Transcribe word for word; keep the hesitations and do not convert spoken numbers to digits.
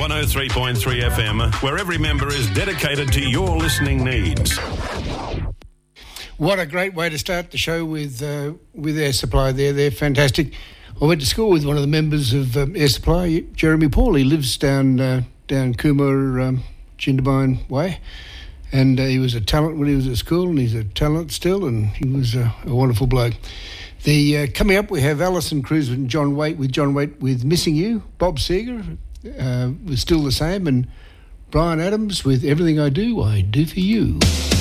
one oh three point three F M, where every member is dedicated to your listening needs. What a great way to start the show with uh, with Air Supply there. They're fantastic. I went to school with one of the members of um, Air Supply, Jeremy Paul. He lives down uh, down Cooma, um, Jindabyne way. And uh, he was a talent when he was at school, and he's a talent still, and he was a, a wonderful bloke. The uh, coming up, we have Alison Kruse and John Waite with John Waite with Missing You. Bob Seger uh, was Still the Same, and Brian Adams with Everything I Do, I Do For You.